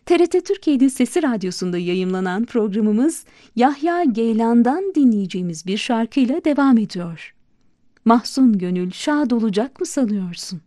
TRT Türkiye'nin Sesi Radyosu'nda yayımlanan programımız Yahya Geylan'dan dinleyeceğimiz bir şarkıyla devam ediyor. Mahzun gönül şad olacak mı sanıyorsun?